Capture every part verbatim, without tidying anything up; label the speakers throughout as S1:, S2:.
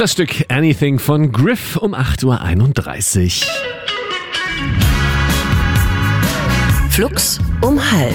S1: Das Stück Anything von Griff um acht Uhr einunddreißig.
S2: Flux um halb.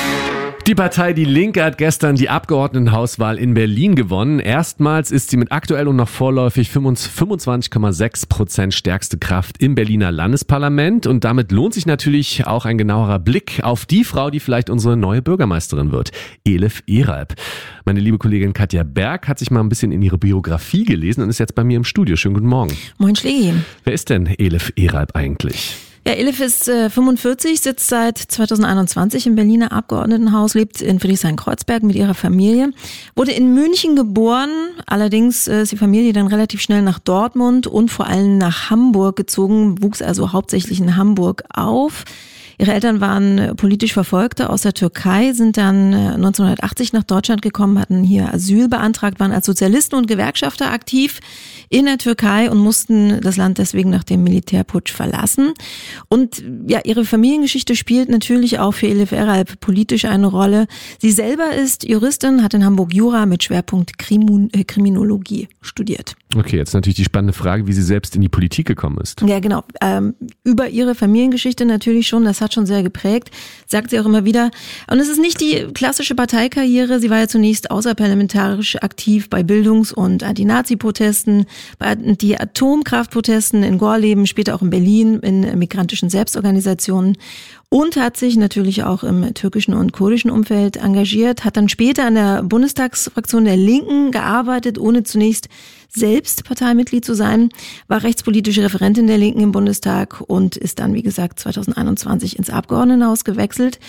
S1: Die Partei Die Linke hat gestern die Abgeordnetenhauswahl in Berlin gewonnen. Erstmals ist sie mit aktuell und noch vorläufig fünfundzwanzig Komma sechs Prozent stärkste Kraft im Berliner Landesparlament. Und damit lohnt sich natürlich auch ein genauerer Blick auf die Frau, die vielleicht unsere neue Bürgermeisterin wird, Elif Eralp. Meine liebe Kollegin Katja Berg hat sich mal ein bisschen in ihre Biografie gelesen und ist jetzt bei mir im Studio. Schönen guten Morgen.
S3: Moin Schlägi.
S1: Wer ist denn Elif Eralp eigentlich?
S3: Ja, Elif ist äh, fünfundvierzig, sitzt seit zweitausendeinundzwanzig im Berliner Abgeordnetenhaus, lebt in Friedrichshain-Kreuzberg mit ihrer Familie, wurde in München geboren, allerdings äh, ist die Familie dann relativ schnell nach Dortmund und vor allem nach Hamburg gezogen, wuchs also hauptsächlich in Hamburg auf. Ihre Eltern waren politisch Verfolgte aus der Türkei, sind dann neunzehnhundertachtzig nach Deutschland gekommen, hatten hier Asyl beantragt, waren als Sozialisten und Gewerkschafter aktiv in der Türkei und mussten das Land deswegen nach dem Militärputsch verlassen. Und ja, ihre Familiengeschichte spielt natürlich auch für Elif Eralp politisch eine Rolle. Sie selber ist Juristin, hat in Hamburg Jura mit Schwerpunkt Krimun- äh, Kriminologie studiert.
S1: Okay, jetzt natürlich die spannende Frage, wie sie selbst in die Politik gekommen ist.
S3: Ja, genau. Ähm, über ihre Familiengeschichte natürlich schon, das hat schon sehr geprägt, sagt sie auch immer wieder. Und es ist nicht die klassische Parteikarriere. Sie war ja zunächst außerparlamentarisch aktiv bei Bildungs- und Anti-Nazi-Protesten, bei Anti-Atomkraftprotesten in Gorleben, später auch in Berlin in migrantischen Selbstorganisationen. Und hat sich natürlich auch im türkischen und kurdischen Umfeld engagiert, hat dann später an der Bundestagsfraktion der Linken gearbeitet, ohne zunächst selbst Parteimitglied zu sein, war rechtspolitische Referentin der Linken im Bundestag und ist dann, wie gesagt, zweitausendeinundzwanzig ins Abgeordnetenhaus gewechselt.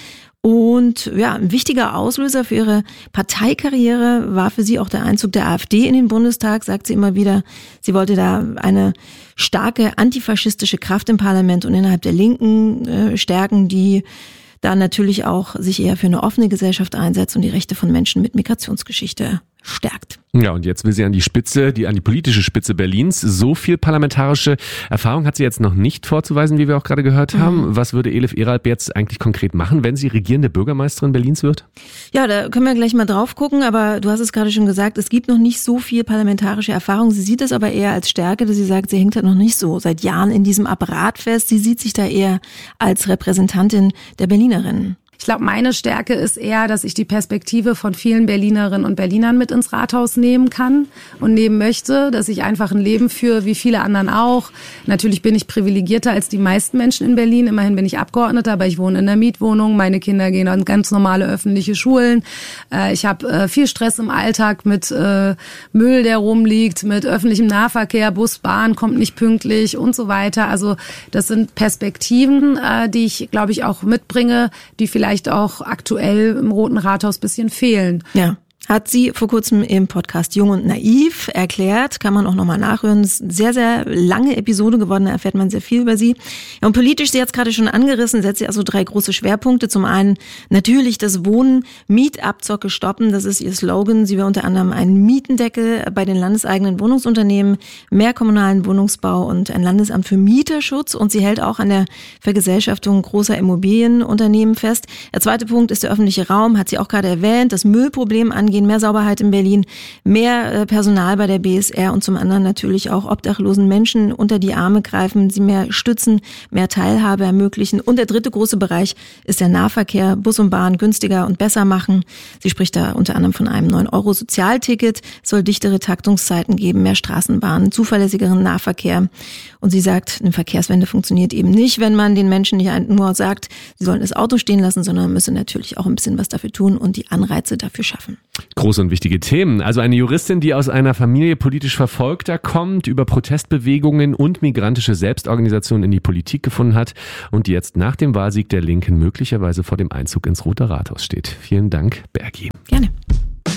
S3: Und ja, ein wichtiger Auslöser für ihre Parteikarriere war für sie auch der Einzug der AfD in den Bundestag, sagt sie immer wieder. Sie wollte da eine starke antifaschistische Kraft im Parlament und innerhalb der Linken äh, stärken, die da natürlich auch sich eher für eine offene Gesellschaft einsetzt und die Rechte von Menschen mit Migrationsgeschichte stärkt.
S1: Ja, und jetzt will sie an die Spitze, die an die politische Spitze Berlins. So viel parlamentarische Erfahrung hat sie jetzt noch nicht vorzuweisen, wie wir auch gerade gehört haben. Mhm. Was würde Elif Eralp jetzt eigentlich konkret machen, wenn sie regierende Bürgermeisterin Berlins wird?
S3: Ja, da können wir gleich mal drauf gucken, aber du hast es gerade schon gesagt, es gibt noch nicht so viel parlamentarische Erfahrung. Sie sieht es aber eher als Stärke, dass sie sagt, sie hängt halt noch nicht so seit Jahren in diesem Apparat fest. Sie sieht sich da eher als Repräsentantin der Berlinerinnen.
S4: Ich glaube, meine Stärke ist eher, dass ich die Perspektive von vielen Berlinerinnen und Berlinern mit ins Rathaus nehmen kann und nehmen möchte, dass ich einfach ein Leben führe, wie viele anderen auch. Natürlich bin ich privilegierter als die meisten Menschen in Berlin. Immerhin bin ich Abgeordneter, aber ich wohne in einer Mietwohnung. Meine Kinder gehen an ganz normale öffentliche Schulen. Ich habe viel Stress im Alltag mit Müll, der rumliegt, mit öffentlichem Nahverkehr, Bus, Bahn kommt nicht pünktlich und so weiter. Also das sind Perspektiven, die ich, glaube ich, auch mitbringe, die vielleicht vielleicht auch aktuell im Roten Rathaus ein bisschen fehlen.
S3: Ja. Hat sie vor kurzem im Podcast Jung und Naiv erklärt, kann man auch nochmal nachhören. Das ist eine sehr, sehr lange Episode geworden, da erfährt man sehr viel über sie. Ja, und politisch, sie hat es gerade schon angerissen, setzt sie also drei große Schwerpunkte. Zum einen natürlich das Wohnen, Mietabzocke stoppen, das ist ihr Slogan. Sie will unter anderem einen Mietendeckel bei den landeseigenen Wohnungsunternehmen, mehr kommunalen Wohnungsbau und ein Landesamt für Mieterschutz. Und sie hält auch an der Vergesellschaftung großer Immobilienunternehmen fest. Der zweite Punkt ist der öffentliche Raum, hat sie auch gerade erwähnt, das Müllproblem angehen, mehr Sauberheit in Berlin, mehr Personal bei der B S R und zum anderen natürlich auch obdachlosen Menschen unter die Arme greifen, sie mehr stützen, mehr Teilhabe ermöglichen. Und der dritte große Bereich ist der Nahverkehr, Bus und Bahn günstiger und besser machen. Sie spricht da unter anderem von einem neun Euro Sozialticket, es soll dichtere Taktungszeiten geben, mehr Straßenbahnen, zuverlässigeren Nahverkehr. Und sie sagt, eine Verkehrswende funktioniert eben nicht, wenn man den Menschen nicht nur sagt, sie sollen das Auto stehen lassen, sondern man müsse natürlich auch ein bisschen was dafür tun und die Anreize dafür schaffen.
S1: Große und wichtige Themen. Also eine Juristin, die aus einer Familie politisch Verfolgter kommt, über Protestbewegungen und migrantische Selbstorganisationen in die Politik gefunden hat und die jetzt nach dem Wahlsieg der Linken möglicherweise vor dem Einzug ins Rote Rathaus steht. Vielen Dank, Bergi.
S3: Gerne.